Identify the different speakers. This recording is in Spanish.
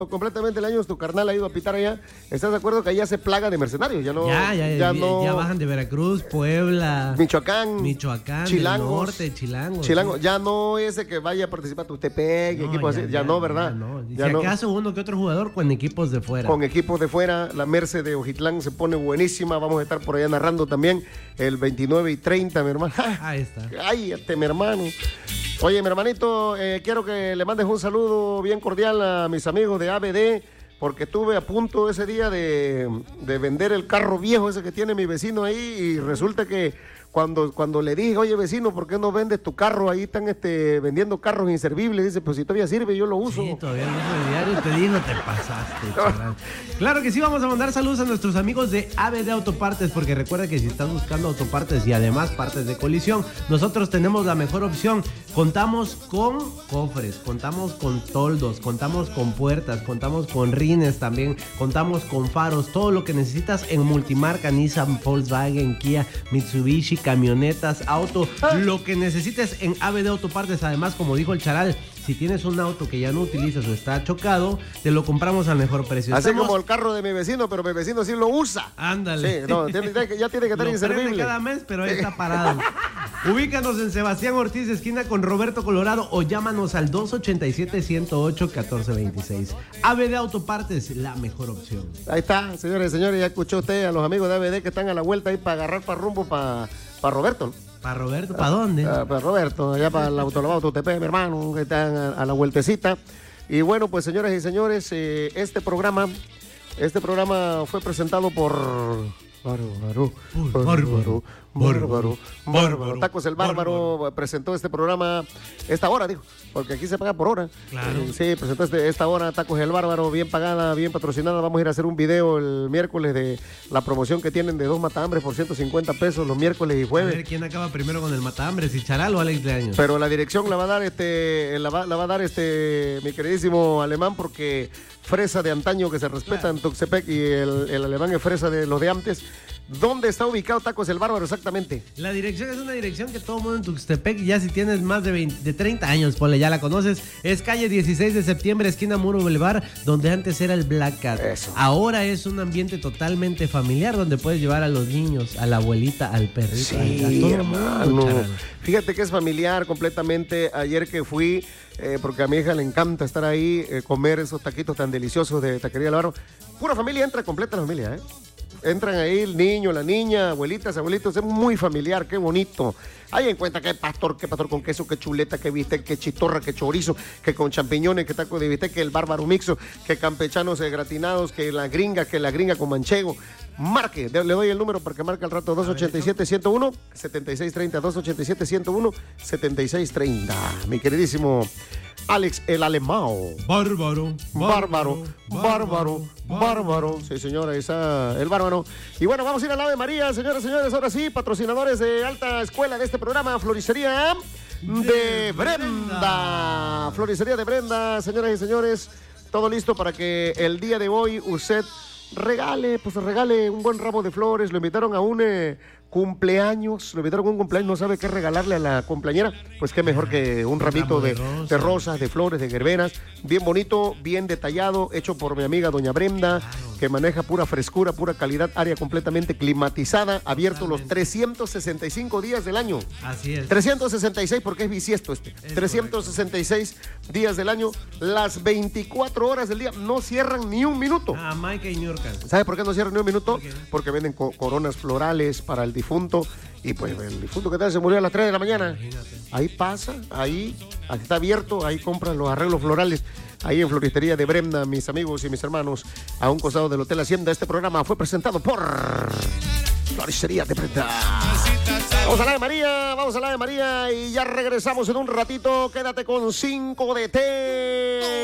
Speaker 1: completamente el año, tu carnal ha ido a pitar allá. ¿Estás de acuerdo que allá se plaga de mercenarios? Ya no.
Speaker 2: Ya bajan de Veracruz, Puebla,
Speaker 1: Michoacán,
Speaker 2: Chilangos, del norte, Chilangos.
Speaker 1: Ya no ese que vaya a participar Tustepec, equipos así, ya no, ¿verdad?
Speaker 2: Si acaso uno que otro jugador con equipos de fuera.
Speaker 1: Con equipos de fuera, la Merce de Ojitlán se pone buenísima. Vamos a estar por allá narrando también el 29 y 30, mi hermano.
Speaker 2: Ahí está.
Speaker 1: Cállate, mi hermano. Oye, mi hermanito, quiero que le mandes un saludo bien cordial a mis amigos de ABD, porque estuve a punto ese día de vender el carro viejo ese que tiene mi vecino ahí, y resulta que cuando le dije, oye vecino, ¿por qué no vendes tu carro? Ahí están vendiendo carros inservibles. Dice, pues si todavía sirve, yo lo uso.
Speaker 2: Sí, todavía lo uso de diario, te digo, te pasaste, chaval. Claro que sí, vamos a mandar saludos a nuestros amigos de ABD Autopartes, porque recuerda que si estás buscando autopartes y además partes de colisión, nosotros tenemos la mejor opción. Contamos con cofres, contamos con toldos, contamos con puertas, contamos con rines también, contamos con faros, todo lo que necesitas en multimarca, Nissan, Volkswagen, Kia, Mitsubishi, camionetas, auto, lo que necesites en ABD Autopartes. Además, como dijo el Charal, si tienes un auto que ya no utilizas o está chocado, te lo compramos al mejor precio.
Speaker 1: Así como el carro de mi vecino, pero mi vecino sí lo usa.
Speaker 2: Ándale.
Speaker 1: Sí, no, ya tiene que estar inservible.
Speaker 2: Cada mes, pero ahí está parado. Ubícanos en Sebastián Ortiz, esquina con Roberto Colorado, o llámanos al 287-108-1426. ABD Autopartes, la mejor opción.
Speaker 1: Ahí está, señores y señores, ya escuchó usted a los amigos de ABD que están a la vuelta ahí para agarrar para rumbo para Roberto.
Speaker 2: ¿Para Roberto? ¿Para dónde?
Speaker 1: Para Roberto, allá para el autolavado Tutepec, mi hermano, que están a la vueltecita. Y bueno, pues señoras y señores, este programa fue presentado por Bárbaro. Tacos el Bárbaro presentó este programa esta hora, dijo, porque aquí se paga por hora.
Speaker 2: Claro.
Speaker 1: Sí, presentó esta hora Tacos el Bárbaro, bien pagada, bien patrocinada. Vamos a ir a hacer un video el miércoles de la promoción que tienen de 2 matahambres por 150 pesos los miércoles y jueves.
Speaker 2: A ver quién acaba primero con el matahambres, si Charal o Alex de Años.
Speaker 1: Pero la dirección la va a dar mi queridísimo Alemán, porque fresa de antaño que se respeta en Tuxtepec, y el Alemán es fresa de los de antes. ¿Dónde está ubicado Tacos el Bárbaro exactamente?
Speaker 2: La dirección es una dirección que todo mundo en Tuxtepec, ya si tienes más de 30 años, ponle, ya la conoces. Es calle 16 de septiembre, esquina Muro Boulevard, donde antes era el Black Cat.
Speaker 1: Eso.
Speaker 2: Ahora es un ambiente totalmente familiar, donde puedes llevar a los niños, a la abuelita, al perrito,
Speaker 1: sí,
Speaker 2: a todo el mundo.
Speaker 1: Fíjate que es familiar completamente. Ayer que fui, porque a mi hija le encanta estar ahí, comer esos taquitos tan deliciosos de Taquería del Barro. Pura familia, entra completa la familia, Entran ahí el niño, la niña, abuelitas, abuelitos, es muy familiar, qué bonito. Ahí en cuenta que pastor con queso, que chuleta, que bistec, que chitorra, que chorizo, que con champiñones, que taco de bistec, que el bárbaro mixo, que campechanos gratinados, que la gringa con manchego. Marque, le doy el número para que marque al rato, 287-101-7630, 287-101-7630. Mi queridísimo Alex el Alemao.
Speaker 2: Bárbaro.
Speaker 1: Sí, señora, el Bárbaro. Y bueno, vamos a ir al Ave María, señoras y señores. Ahora sí, patrocinadores de alta escuela de este programa, Floristería de Brenda. Floristería de Brenda, señoras y señores. Todo listo para que el día de hoy usted regale un buen ramo de flores. Lo invitaron a un cumpleaños, no sabe qué regalarle a la cumpleañera, pues qué mejor que un ramito de rosas, de flores, de gerberas, bien bonito, bien detallado, hecho por mi amiga doña Brenda, que maneja pura frescura, pura calidad, área completamente climatizada, abierto los 365 días del año.
Speaker 2: Así es.
Speaker 1: 366 porque es bisiesto 366 días del año, las 24 horas del día, no cierran ni un minuto.
Speaker 2: Mike y New York.
Speaker 1: ¿Sabe por qué no cierran ni un minuto? Porque venden coronas florales para el difunto, y pues el difunto que tal se murió a las 3 de la mañana.
Speaker 2: Imagínate.
Speaker 1: Ahí pasa, ahí está abierto, ahí compran los arreglos florales, ahí en Floristería de Brenda, mis amigos y mis hermanos, a un costado del Hotel Hacienda. Este programa fue presentado por Floristería de Brenda. Vamos a la de María, y ya regresamos en un ratito. Quédate con 5 de té.